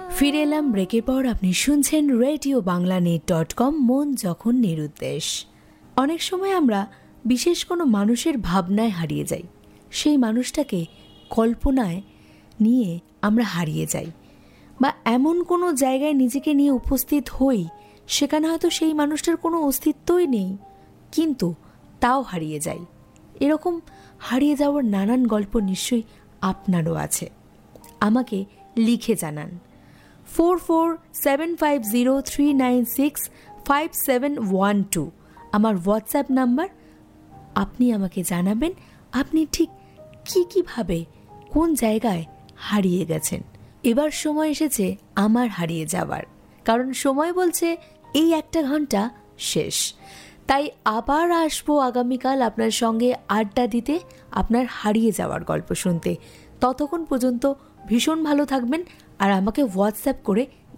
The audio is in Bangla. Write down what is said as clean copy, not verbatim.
ফিরে এলাম ব্রেকের পর। আপনি শুনছেন RadioBanglaNet.com, মন যখন নিরুদ্দেশ। অনেক সময় আমরা বিশেষ কোনো মানুষের ভাবনায় হারিয়ে যাই, সেই মানুষটাকে কল্পনায় নিয়ে আমরা হারিয়ে যাই, বা এমন কোনো জায়গায় নিজেকে নিয়ে উপস্থিত হই সেখানে হয়তো সেই মানুষটার কোনো অস্তিত্বই নেই, কিন্তু তাও হারিয়ে যাই। এরকম হারিয়ে যাওয়ার নানান গল্প নিশ্চয়ই আপনারও আছে। আমাকে লিখে জানান 447503965712 আমার হোয়াটসঅ্যাপ নাম্বার। আপনি আমাকে জানাবেন আপনি ঠিক কীভাবে কোন জায়গায় হারিয়ে গেছেন। এবার সময় এসেছে আমার হারিয়ে যাওয়ার, কারণ সময় বলছে এই 1 ঘন্টা শেষ। তাই আবার আসবো আগামীকাল আপনার সঙ্গে আড্ডা দিতে, আপনার হারিয়ে যাওয়ার গল্প শুনতে। ততক্ষণ পর্যন্ত ভীষণ ভালো থাকবেন আর আমাকে হোয়াটসঅ্যাপ করে